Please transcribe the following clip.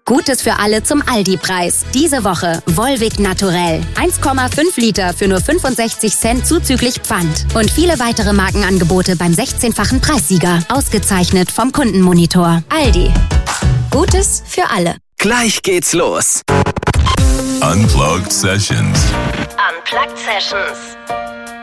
Gutes für alle zum Aldi-Preis. Diese Woche Volvic Naturell. 1,5 Liter für nur 65 Cent zuzüglich Pfand. Und viele weitere Markenangebote beim 16-fachen Preissieger. Ausgezeichnet vom Kundenmonitor. Aldi. Gutes für alle. Gleich geht's los. Unplugged Sessions. Unplugged Sessions.